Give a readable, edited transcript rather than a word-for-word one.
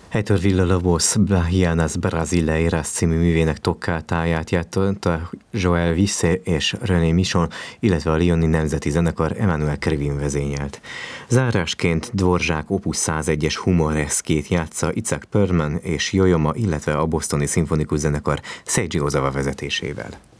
Heitor Villa-Lobos Bahianas Brasileiras című művének tokkátáját játszotta Joel Visse és René Michon, illetve a Lyoni Nemzeti Zenekar Emmanuel Krivin vezényelt. Zárásként Dvorak Opus 101-es Humoreszkét játsza Itzhak Perlman és Yo-Yo Ma, illetve a Bostoni Szimfonikus Zenekar Seiji Ozawa vezetésével.